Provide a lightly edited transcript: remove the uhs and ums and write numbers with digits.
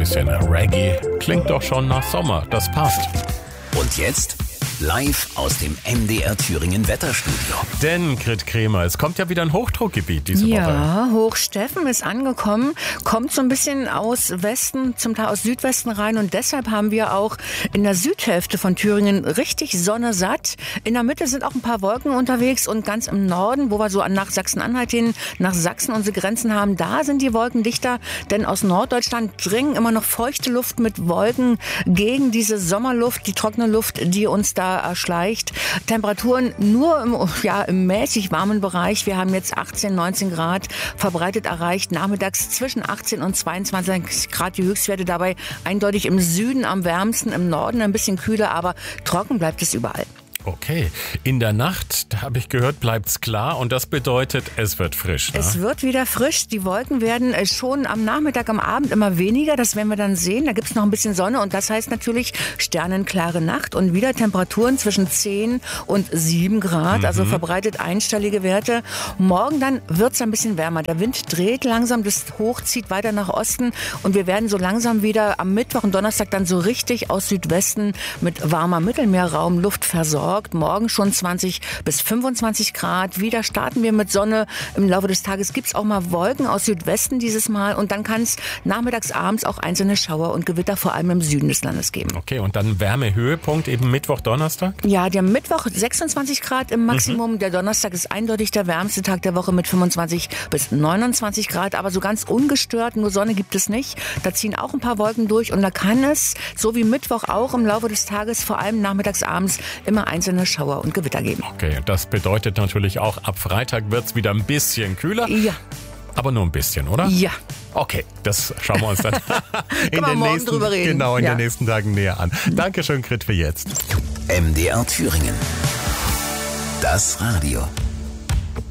bisschen Reggae. Klingt doch schon nach Sommer, das passt. Und jetzt live aus dem MDR Thüringen Wetterstudio. Denn, Grit Kremer, es kommt ja wieder ein Hochdruckgebiet diese Woche. Ja, Hochsteffen ist angekommen, kommt so ein bisschen aus Westen, zum Teil aus Südwesten rein und deshalb haben wir auch in der Südhälfte von Thüringen richtig Sonne satt. In der Mitte sind auch ein paar Wolken unterwegs und ganz im Norden, wo wir so nach Sachsen-Anhalt hin, nach Sachsen unsere Grenzen haben, da sind die Wolken dichter, denn aus Norddeutschland dringen immer noch feuchte Luft mit Wolken gegen diese Sommerluft, die trockene Luft, die uns da erschleicht. Temperaturen nur im mäßig warmen Bereich. Wir haben jetzt 18, 19 Grad verbreitet erreicht. Nachmittags zwischen 18 und 22 Grad die Höchstwerte. Dabei eindeutig im Süden am wärmsten, im Norden ein bisschen kühler, aber trocken bleibt es überall. Okay, in der Nacht, da habe ich gehört, bleibt's klar und das bedeutet, es wird frisch. Ne? Es wird wieder frisch. Die Wolken werden schon am Nachmittag, am Abend immer weniger. Das werden wir dann sehen. Da gibt's noch ein bisschen Sonne und das heißt natürlich sternenklare Nacht und wieder Temperaturen zwischen 10 und 7 Grad, also verbreitet einstellige Werte. Morgen dann wird's ein bisschen wärmer. Der Wind dreht langsam, das Hoch zieht weiter nach Osten und wir werden so langsam wieder am Mittwoch und Donnerstag dann so richtig aus Südwesten mit warmer Mittelmeerraum Luft versorgt. Morgen schon 20 bis 25 Grad. Wieder starten wir mit Sonne. Im Laufe des Tages gibt's auch mal Wolken aus Südwesten dieses Mal. Und dann kann es nachmittags, abends auch einzelne Schauer und Gewitter vor allem im Süden des Landes geben. Okay, und dann Wärmehöhepunkt eben Mittwoch, Donnerstag? Ja, der Mittwoch 26 Grad im Maximum. Der Donnerstag ist eindeutig der wärmste Tag der Woche mit 25 bis 29 Grad. Aber so ganz ungestört, nur Sonne gibt es nicht. Da ziehen auch ein paar Wolken durch. Und da kann es, so wie Mittwoch auch im Laufe des Tages, vor allem nachmittags, abends, immer einzelne Schauer und Gewitter geben. Okay, das bedeutet natürlich auch, ab Freitag wird es wieder ein bisschen kühler. Ja. Aber nur ein bisschen, oder? Ja. Okay, das schauen wir uns dann in den nächsten Tagen näher an. Dankeschön, Grit, für jetzt. MDR Thüringen. Das Radio.